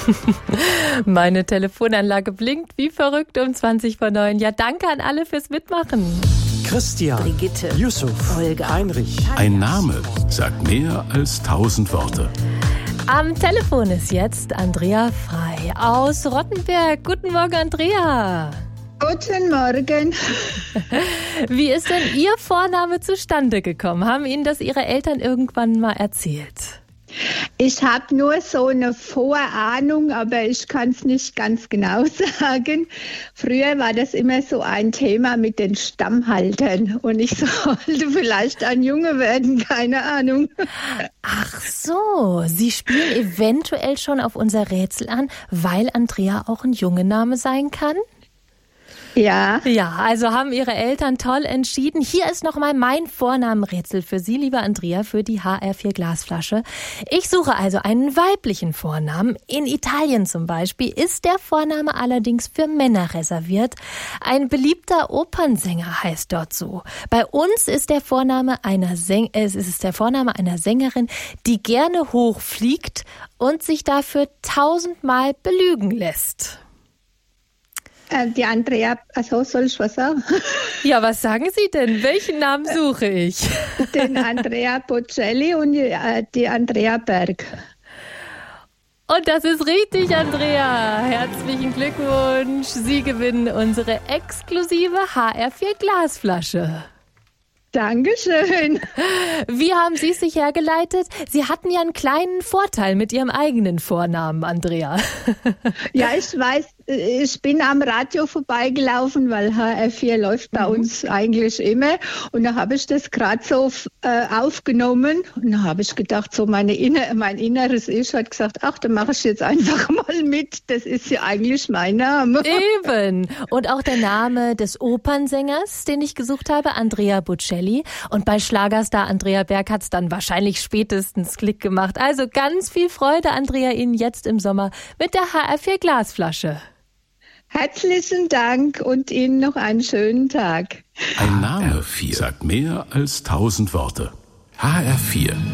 Meine Telefonanlage blinkt wie verrückt um 20:09. Ja, danke an alle fürs Mitmachen. Christian, Brigitte, Yusuf, Olga, Heinrich. Ein Name sagt mehr als 1000 Worte. Am Telefon ist jetzt Andrea Frei aus Rottenberg. Guten Morgen, Andrea. Guten Morgen. Wie ist denn Ihr Vorname zustande gekommen? Haben Ihnen das Ihre Eltern irgendwann mal erzählt? Ich habe nur so eine Vorahnung, aber ich kann es nicht ganz genau sagen. Früher war das immer so ein Thema mit den Stammhaltern und ich sollte vielleicht ein Junge werden, keine Ahnung. Ach so, Sie spielen eventuell schon auf unser Rätsel an, weil Andrea auch ein Jungename sein kann? Ja. Ja, also haben Ihre Eltern toll entschieden. Hier ist nochmal mein Vornamenrätsel für Sie, liebe Andrea, für die HR4 Glasflasche. Ich suche also einen weiblichen Vornamen. In Italien zum Beispiel ist der Vorname allerdings für Männer reserviert. Ein beliebter Opernsänger heißt dort so. Bei uns ist der Vorname einer Sängerin, die gerne hochfliegt und sich dafür 1000-mal belügen lässt. Die Andrea, also soll ich was sagen? Ja, was sagen Sie denn? Welchen Namen suche ich? Den Andrea Bocelli und die Andrea Berg. Und das ist richtig, Andrea. Herzlichen Glückwunsch. Sie gewinnen unsere exklusive HR4 Glasflasche. Dankeschön. Wie haben Sie es sich hergeleitet? Sie hatten ja einen kleinen Vorteil mit Ihrem eigenen Vornamen, Andrea. Ja, ich weiß, ich bin am Radio vorbeigelaufen, weil HR4 läuft bei uns eigentlich immer. Und da habe ich das gerade so aufgenommen. Und da habe ich gedacht, so mein inneres Ich hat gesagt, ach, da mache ich jetzt einfach mal mit. Das ist ja eigentlich mein Name. Eben. Und auch der Name des Opernsängers, den ich gesucht habe, Andrea Bocelli. Und bei Schlagerstar Andrea Berg hat es dann wahrscheinlich spätestens Klick gemacht. Also ganz viel Freude, Andrea, Ihnen jetzt im Sommer mit der HR4 Glasflasche. Herzlichen Dank und Ihnen noch einen schönen Tag. Ein Name sagt mehr als 1000 Worte. HR4